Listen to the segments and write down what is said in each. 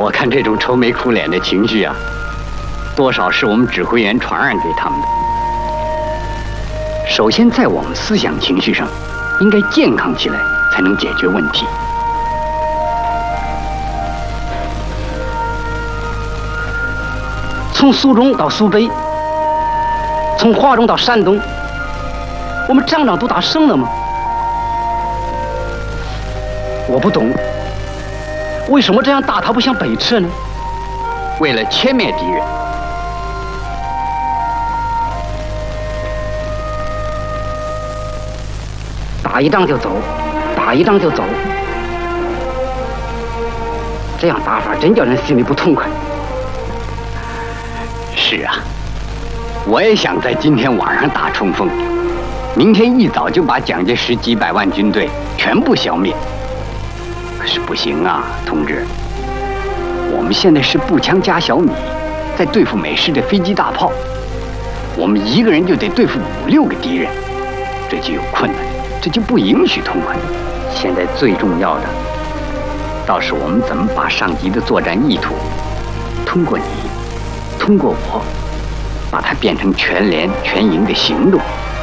我看这种愁眉苦脸的情绪啊，多少是我们指挥员传染给他们的。首先，在我们思想情绪上，应该健康起来，才能解决问题。 从苏中到苏北，从华中到山东，我们仗仗都打胜了吗？我不懂，为什么这样打他不向北撤呢？ 为了歼灭敌人， 打一仗就走，打一仗就走，这样打法真叫人心里不痛快。 是啊，我也想在今天晚上打冲锋，明天一早就把蒋介石几百万军队全部消灭。可是不行啊，同志，我们现在是步枪加小米，在对付美式的飞机大炮，我们一个人就得对付5、6个敌人，这就有困难，这就不允许痛快。现在最重要的，倒是我们怎么把上级的作战意图，通过你，通过我，把它变成全连全营的行动。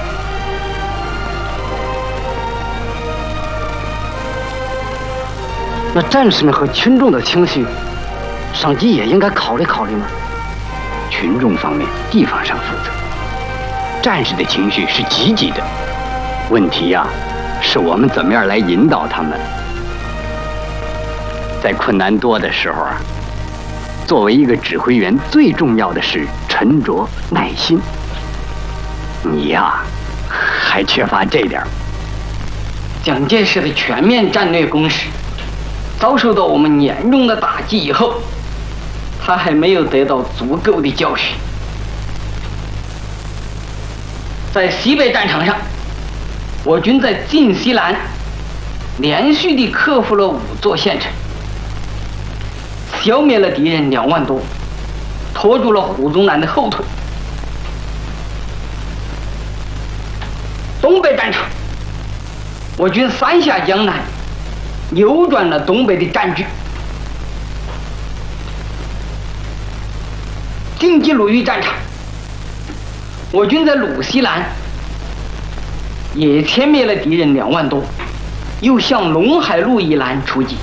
那战士们和群众的情绪，上级也应该考虑考虑吗？ 群众方面，地方上负责；战士的情绪是积极的。问题呀，是我们怎么样来引导他们。在困难多的时候啊，作为一个指挥员，最重要的是沉着耐心。你呀，还缺乏这点。 蒋介石的全面战略攻势遭受到我们严重的打击以后，他还没有得到足够的教训。在西北战场上，我军在晋西南连续地克服了5座县城，消灭了敌人2万多，拖住了胡宗南的后腿。东北战场，我军3下江南，扭转了东北的战局。晋冀鲁豫战场，我军在鲁西南也歼灭了敌人2万多，又向陇海路以南出击。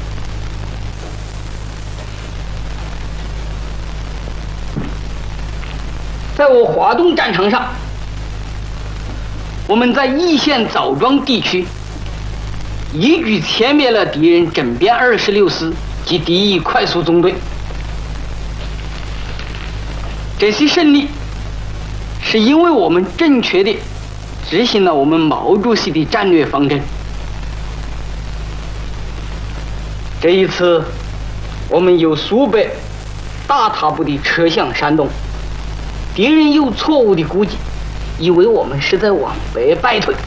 在我华东战场上，我们在易县枣庄地区一举歼灭了敌人整编26师及敌意快速纵队。这些胜利是因为我们正确地执行了我们毛主席的战略方针。这一次，我们由苏北大踏步地撤向山东，敌人有错误的估计，以为我们是在往北败退。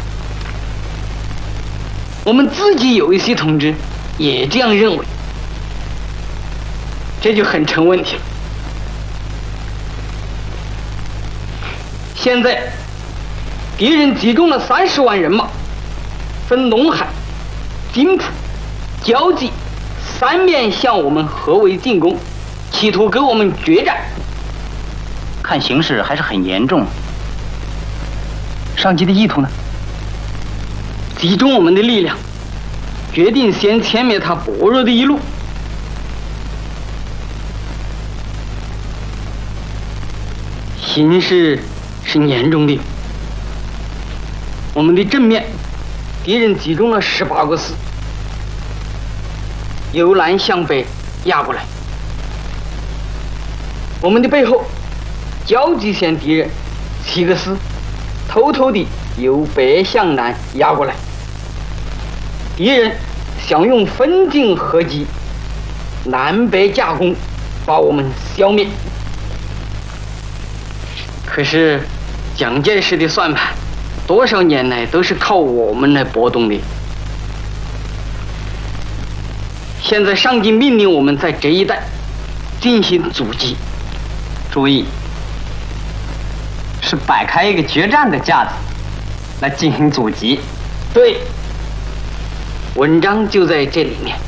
我们自己有一些同志也这样认为，这就很成问题了。现在敌人集中了30万人马，分陇海、津浦、胶济3面向我们合围进攻，企图跟我们决战。 看形势还是很严重。上级的意图呢？ 集中我们的力量，决定先歼灭他薄弱的一路。形势是严重的。我们的正面，敌人集中了18个师，由南向北压过来。我们的背后，胶济县敌人7个师，偷偷地由北向南压过来。敌人想用分进合击、南北夹攻，把我们消灭。可是蒋介石的算盘多少年来都是靠我们来拨动的。现在上级命令我们在这一带进行阻击， 注意，是摆开一个决战的架子来进行阻击。 对，文章就在这里面。